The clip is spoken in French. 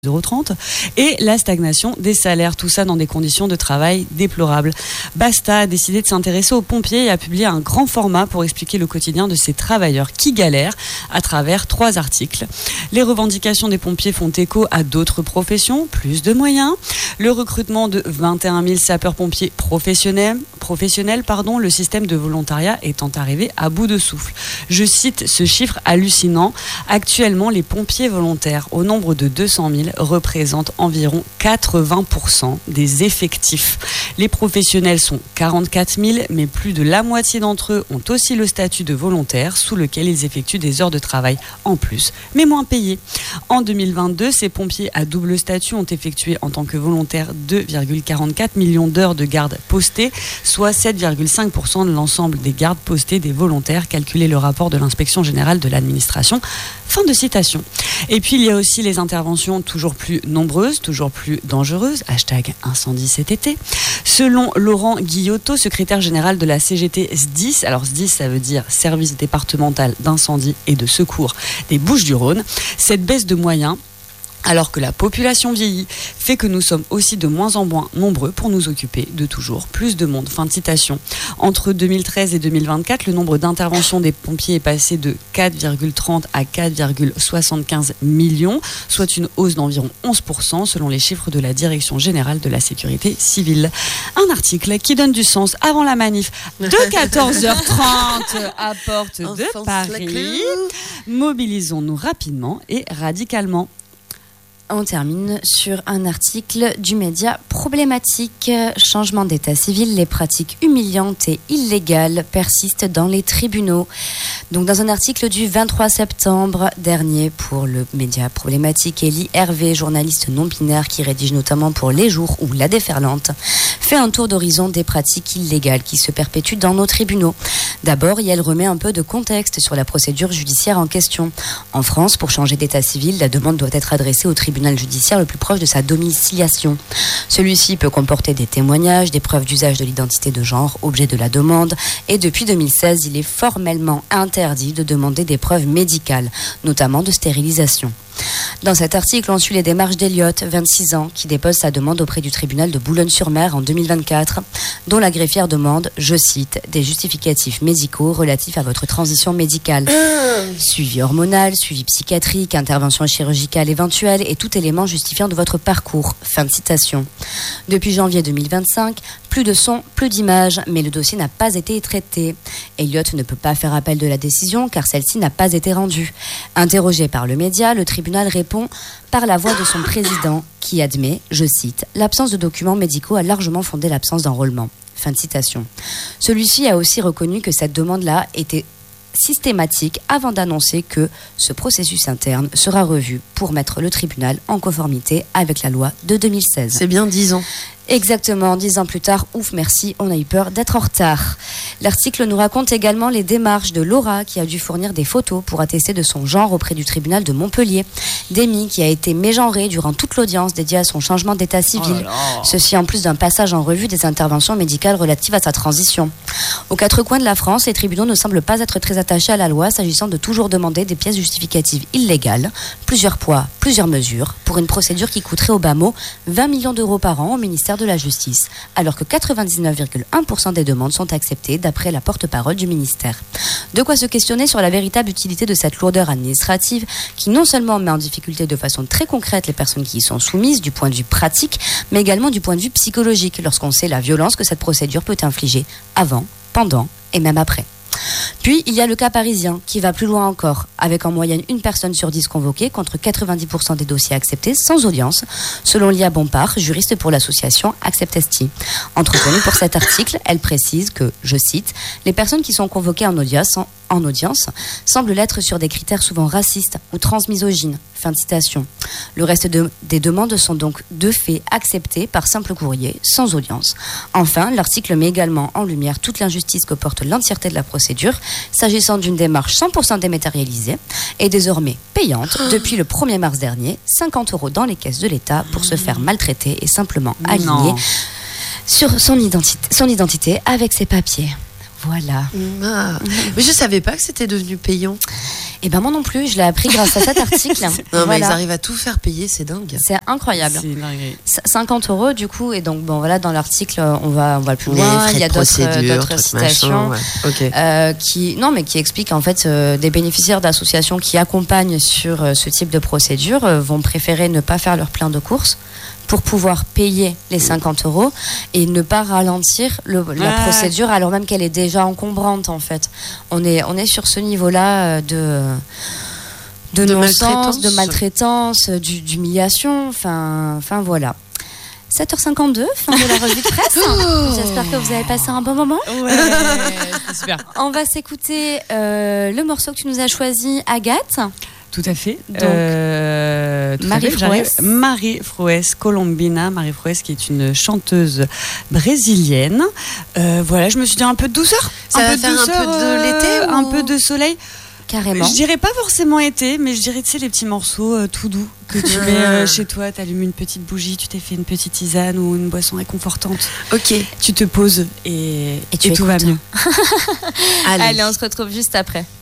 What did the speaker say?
€30 et la stagnation des salaires, tout ça dans des conditions de travail déplorables. Basta a décidé de s'intéresser aux pompiers et a publié un grand format pour expliquer le quotidien de ces travailleurs qui galèrent à travers 3 articles. Les revendications des pompiers font écho à d'autres professions, plus de moyens, le recrutement de 21 000 sapeurs-pompiers professionnels, le système de volontariat étant arrivé à bout de souffle. Je cite ce chiffre hallucinant. Actuellement, les pompiers volontaires, au nombre de 200 000, représentent environ 80% des effectifs. Les professionnels sont 44 000, mais plus de la moitié d'entre eux ont aussi le statut de volontaire, sous lequel ils effectuent des heures de travail en plus, mais moins payées. En 2022, ces pompiers à double statut ont effectué en tant que volontaires 2,44 millions d'heures de garde postées, soit 7,5% de l'ensemble des gardes postées des volontaires, calculé le rapport de l'inspection générale de l'administration. Fin de citation. Et puis il y a aussi les interventions toujours plus nombreuses, toujours plus dangereuses, #incendie cet été. Selon Laurent Guillotot, secrétaire général de la CGT SDIS, alors SDIS ça veut dire Service départemental d'incendie et de secours des Bouches-du-Rhône, cette baisse de moyens, alors que la population vieillit, fait que nous sommes aussi de moins en moins nombreux pour nous occuper de toujours plus de monde. Fin de citation. Entre 2013 et 2024, le nombre d'interventions des pompiers est passé de 4,30 à 4,75 millions, soit une hausse d'environ 11% selon les chiffres de la Direction générale de la sécurité civile. Un article qui donne du sens avant la manif de 14h30 à porte de Paris. Mobilisons-nous rapidement et radicalement. On termine sur un article du média Problématique. Changement d'état civil, les pratiques humiliantes et illégales persistent dans les tribunaux. Donc dans un article du 23 septembre dernier pour le média Problématique, Élie Hervé, journaliste non-binaire qui rédige notamment pour Les Jours ou La Déferlante, fait un tour d'horizon des pratiques illégales qui se perpétuent dans nos tribunaux. D'abord, elle remet un peu de contexte sur la procédure judiciaire en question. En France, pour changer d'état civil, la demande doit être adressée au tribunal judiciaire le plus proche de sa domiciliation. Celui-ci peut comporter des témoignages, des preuves d'usage de l'identité de genre, objet de la demande, et depuis 2016, il est formellement interdit de demander des preuves médicales, notamment de stérilisation. Dans cet article, on suit les démarches d'Eliott, 26 ans, qui dépose sa demande auprès du tribunal de Boulogne-sur-Mer en 2024, dont la greffière demande, je cite, des justificatifs médicaux relatifs à votre transition médicale. Suivi hormonal, suivi psychiatrique, intervention chirurgicale éventuelle et tout élément justifiant de votre parcours. Fin de citation. Depuis janvier 2025, plus de son, plus d'images, mais le dossier n'a pas été traité. Eliott ne peut pas faire appel de la décision car celle-ci n'a pas été rendue. Interrogé par le média, le tribunal répond par la voix de son président qui admet, je cite, l'absence de documents médicaux a largement fondé l'absence d'enrôlement. Fin de citation. Celui-ci a aussi reconnu que cette demande-là était systématique avant d'annoncer que ce processus interne sera revu pour mettre le tribunal en conformité avec la loi de 2016. C'est bien 10 ans. Exactement, 10 ans plus tard, ouf, merci, on a eu peur d'être en retard. L'article nous raconte également les démarches de Laura qui a dû fournir des photos pour attester de son genre auprès du tribunal de Montpellier. D'Amy qui a été mégenrée durant toute l'audience dédiée à son changement d'état civil. Ceci en plus d'un passage en revue des interventions médicales relatives à sa transition. Aux 4 coins de la France, les tribunaux ne semblent pas être très attachés à la loi s'agissant de toujours demander des pièces justificatives illégales, plusieurs poids, plusieurs mesures, pour une procédure qui coûterait au bas mot 20 millions d'euros par an au ministère de la Justice, alors que 99,1% des demandes sont acceptées d'après la porte-parole du ministère. De quoi se questionner sur la véritable utilité de cette lourdeur administrative qui non seulement met en difficulté de façon très concrète les personnes qui y sont soumises du point de vue pratique, mais également du point de vue psychologique lorsqu'on sait la violence que cette procédure peut infliger avant, pendant et même après. Puis, il y a le cas parisien qui va plus loin encore, avec en moyenne une personne sur 10 convoquée contre 90% des dossiers acceptés sans audience, selon Lia Bompard, juriste pour l'association Acceptesti. Entretenue pour cet article, elle précise que, je cite, les personnes qui sont convoquées en audience semblent l'être sur des critères souvent racistes ou transmisogynes. Fin de citation. Le reste des demandes sont donc de fait acceptées par simple courrier, sans audience. Enfin, l'article met également en lumière toute l'injustice que porte l'entièreté de la procédure, s'agissant d'une démarche 100% dématérialisée et désormais payante depuis le 1er mars dernier, 50 € dans les caisses de l'État pour se faire maltraiter et simplement aligner sur son identité avec ses papiers. Voilà. Ah. Mais je savais pas que c'était devenu payant. Et ben moi non plus, je l'ai appris grâce à cet article. Non, mais ils arrivent à tout faire payer, c'est dingue. C'est incroyable. C'est dingue. 50 € du coup, et donc bon voilà, dans l'article on va plus loin. Il y a d'autres citations qui expliquent en fait des bénéficiaires d'associations qui accompagnent sur ce type de procédure vont préférer ne pas faire leur plein de courses pour pouvoir payer les 50 € et ne pas ralentir la procédure alors même qu'elle est déjà encombrante en fait. On est sur ce niveau-là de non-sens, de maltraitance, d'humiliation, enfin voilà. 7h52, fin de la revue de presse. J'espère que vous avez passé un bon moment. Ouais, c'est super. On va s'écouter le morceau que tu nous as choisi, Agathe. Tout à fait. Donc, Marie Frouès, Colombina. Marie Frouès qui est une chanteuse brésilienne. Voilà, je me suis dit un peu de douceur. Ça va faire un peu de l'été un peu de soleil. Carrément. Je dirais pas forcément été, mais je dirais, tu sais, les petits morceaux tout doux que tu mets chez toi. T'allumes une petite bougie, tu t'es fait une petite tisane ou une boisson réconfortante. Ok. Tu te poses et tu tout va mieux. Allez, on se retrouve juste après.